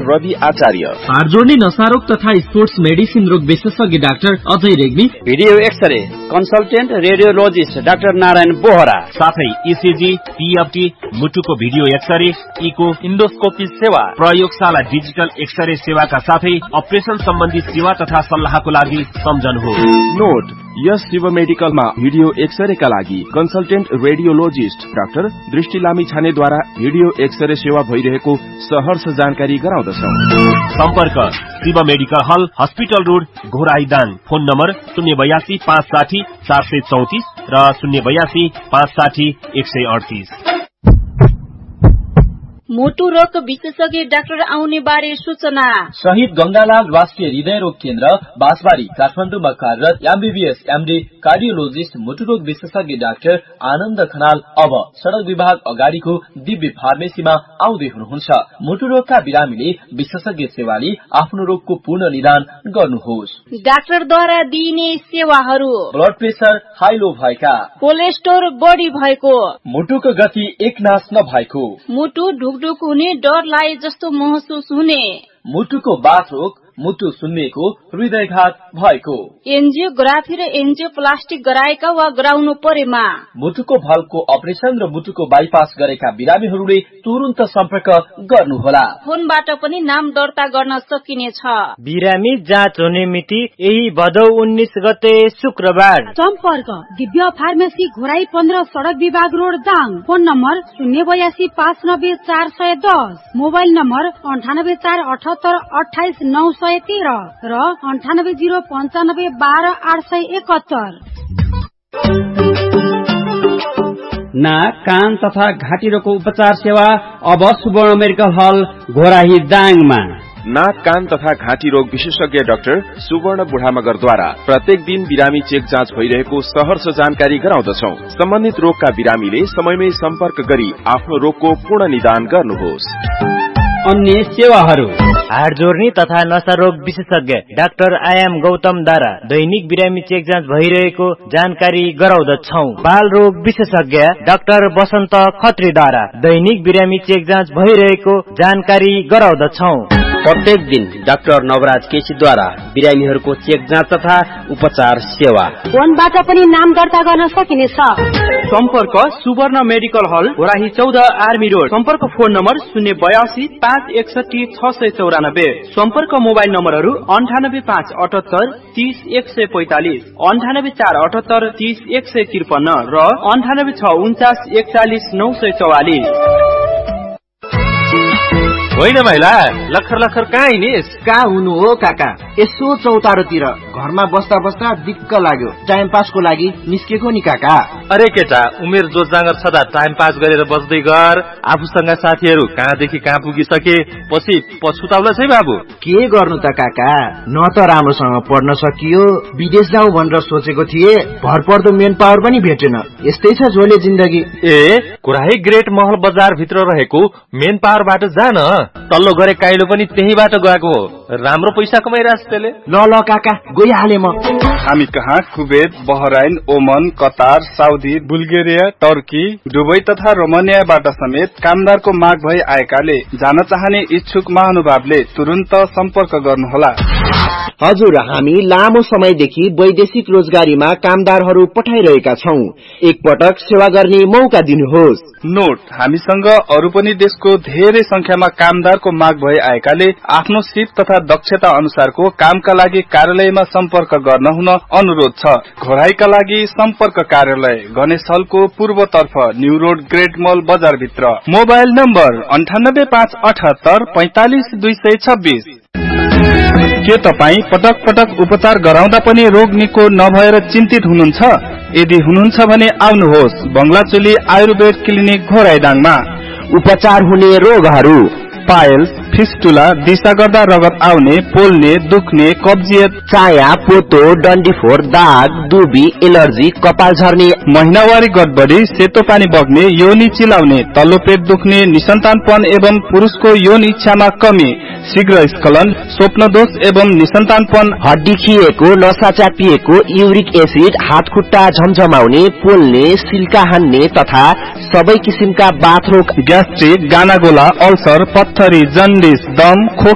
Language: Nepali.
रवि आचार्य, हाडजोड्ने नसारोग तथा स्पोर्ट्स मेडिसिन रोग विशेषज्ञ doctor Ajay Regmi, video x-ray consultant radiologist doctor Narayan Bohra, साथै इसिजी, पीएफटी, मुटुको भिडियो एक्सरे, इको, इन्डोस्कोपी सेवा, प्रयोगशाला डिजिटल एक्सरे सेवाका साथै अपरेसन सम्बन्धी सेवा तथा सल्लाहको लागि सम्झनुहोस्। नोट, यस शिव मेडिकलमा भिडियो एक्सरेका लागि कन्सल्टेन्ट रेडियोलोजिस्ट डाक्टर दृष्टि लामिछानेद्वारा भिडियो एक्सरे सेवा भइरहेको सहर्ष जानकारी गराउँदछौं। सम्पर्क शिव मेडिकल हल, हस्पिटल रोड, घोराईदाङ। फोन नम्बर 082 560 434 र 082 560 138। मोटु रोग विशेषज्ञ डाक्टर आउने बारे सूचना। शहीद गंगालाल राष्ट्रिय हृदय रोग केन्द्र बाँसबारी काठमाडौँमा कार्यरत एमबीबीएस एमडी कार्डियोलोजिस्ट मोटु रोग विशेषज्ञ डाक्टर आनन्द खनाल अब सड़क विभाग अगाडिको दिव्य फार्मेसीमा आउँदै हुनुहुन्छ। मोटु रोगका बिरामीले विशेषज्ञ सेवाले आफ्नो रोगको पूर्ण निदान गर्नुहोस्। डाक्टरद्वारा दिइने सेवाहरू: ब्लड प्रेसर हाई लो भएका, कोलेस्ट्रोल बढी भएको, मुटुको गति एकनास नभएको, मुटु ढुकढुक हुने, डर लागे जस्तो महसुस हुने, मुटुको बाथ रोग, मुटु सुन्निएको, हृदयघात भएको, एन्जियोग्राफी र एन्जियोप्लास्टिक गराएका वा गराउनु परेमा, मुटुको भल्को अपरेसन र मुटुको बाइपास गरेका बिरामीहरूले तुरुन्त सम्पर्क गर्नुहोला। फोनबाट पनि नाम दर्ता गर्न सकिनेछ। बिरामी जाँच हुने मिति यही भदौ 19 गते शुक्रबार। सम्पर्क दिव्य फार्मेसी घोराई 15 सड़क विभाग road Dang. Phone number 082 590 410, mobile number 98 478 28 913 र 98 095 12 871। नाक, कान तथा घाँटी रोगको उपचार सेवा अब सुवर्ण मेडिकल हल घोराही दाङमा। नाक, कान तथा घाँटी रोग विशेषज्ञ डाक्टर सुवर्ण बुढामगरद्वारा प्रत्येक दिन बिरामी चेक जाँच भइरहेको सहर्ष जानकारी गराउँदछौं। सम्बन्धित रोगका बिरामीले समयमै सम्पर्क गरी आफ्नो रोगको पूर्ण निदान गर्नुहोस्। अन्य सेवाहरू: हाडजोड्ने तथा नसा रोग विशेषज्ञ डाक्टर आयाम गौतमद्वारा दैनिक बिरामी चेक जाँच भइरहेको जानकारी गराउँदछौ। बाल रोग विशेषज्ञ डाक्टर बसन्त खत्रीद्वारा दैनिक बिरामी चेक जाँच भइरहेको जानकारी गराउँदछौ। प्रत्येक दिन डाक्टर नवराज केसीद्वारा बिरामीहरूको चेक जाँच तथा उपचार सेवा। फोनबाट पनि नाम दर्ता गर्न सकिनेछ। सम्पर्क सुवर्ण मेडिकल हल घोराही 14 आर्मी रोड। सम्पर्क फोन नम्बर 082 561 694। सम्पर्क मोबाइल नम्बरहरू 98 578 30 145, 98 478 30 153 र 98 649 41 944। होइन महिला, लखर लखर कहाँ हिँडिस? कहाँ हुनु हो काका, यसो चौतारोतिर घरमा बस्दा बस्दा दिक्क लाग्यो, टाइम पासको लागि निस्केको नि काका। अरे केटा, उमेर जोस जाँगर छदा टाइम पास गरेर बस्दै गर। आफूसँग साथीहरू कहाँदेखि कहाँ पुगिसके, पछि पछुताउला छै बाबु। के गर्नु त काका, न त राम्रोसँग पढ्न सकियो, विदेश जाउँ भनेर सोचेको थिए, भरपर्दो मेन पावर पनि भेटेन। यस्तै छ झोले जिन्दगी। ए, कुराही ग्रेट महल बजार भित्र रहेको मेन पावरबाट जान, तल्लो गरे काइलो पनि त्यहीबाट गएको हो। राम्रो पैसा कमाइरहेछ त्यसले। ल काका, गइहाले म। हामी कहाँ कुवेत, बहराइन, ओमन, Qatar, Saudi, Bulgaria, Turkey, Dubai तथा रोमानियाबाट समेत कामदारको माग भई आएकाले जान चाहने इच्छुक महानुभावले तुरुन्त सम्पर्क गर्नुहोला। हजुर, हामी लामो समयदेखि वैदेशिक रोजगारीमा कामदारहरू पठाइरहेका छौं। एकपटक सेवा गर्ने मौका दिनुहोस्। नोट, हामीसँग अरू पनि देशको धेरै संख्यामा कामदारको माग भई आएकाले आफ्नो सिप तथा दक्षता अनुसारको कामका लागि कार्यालयमा सम्पर्क गर्न हुन अनुरोध छ। घोराईका लागि सम्पर्क कार्यालय गणेश हलको पूर्वतर्फ न्यू रोड ग्रेट मल बजार भित्र। Mobile number 98 578 45 226। के तपाई पटक पटक उपचार गराउँदा पनि रोग निको नभएर चिन्तित हुनुहुन्छ? यदि हुनुहुन्छ भने आउनुहोस् बंगलाचोली आयुर्वेद क्लिनिक घोराईदाङमा। उपचार हुने रोगहरू: पाइल्स, फिस्टुला, दिशा गर्दा रगत आउने, पोल्ने, दुख्ने, कब्जियत, चाया, पोतो, डन्डीफोर, दाग, दुबी, एलर्जी, कपाल झर्ने, महिनावारी गडबडी, सेतो पानी बग्ने, योनि चिलाउने, तल्लो पेट दुख्ने, निसन्तानपन एवं पुरुषको यौन इच्छामा कमी, शीघ्र स्खलन, स्वप्न दोष एवं निसन्तानपन, हड्डी खिएको, नसा चापिएको, युरिक एसिड, हात खुट्टा झमझमाउने, पोल्ने, सिल्का हान्ने तथा सबै किसिमका बाथ रोग, ग्यास्ट्रिक, गानागोला, अल्सर, पत्थरी, जन्डिस, दम,